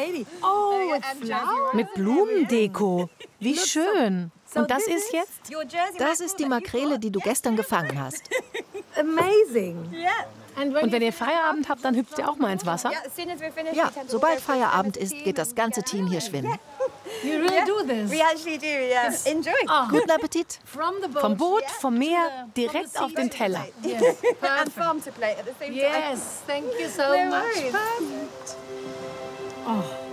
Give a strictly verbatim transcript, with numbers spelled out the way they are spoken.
Oh, mit Blumendeko. Wie schön. Und das ist jetzt? Das ist die Makrele, die du gestern gefangen hast. Amazing. Und wenn ihr Feierabend habt, dann hüpft ihr auch mal ins Wasser? Ja, sobald Feierabend ist, geht das ganze Team hier schwimmen. You really do this? We actually do, yes. Enjoy. Oh. Guten Appetit. Vom Boot, vom Meer, direkt auf den Teller. And farm to plate at the same time. Yes, thank you so much. Perfect. Oh.